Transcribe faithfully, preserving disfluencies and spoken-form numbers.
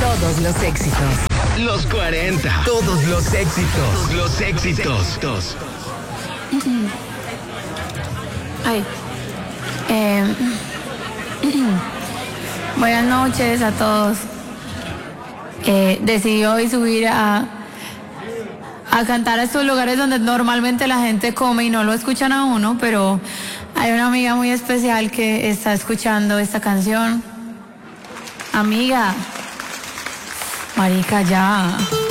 Todos los éxitos. Los cuarenta. Todos los éxitos. Todos los éxitos. Ay. Eh, buenas noches a todos. Eh, decidí hoy subir a, a cantar a estos lugares donde normalmente la gente come y no lo escuchan a uno, pero hay una amiga muy especial que está escuchando esta canción. Amiga, marica, ya.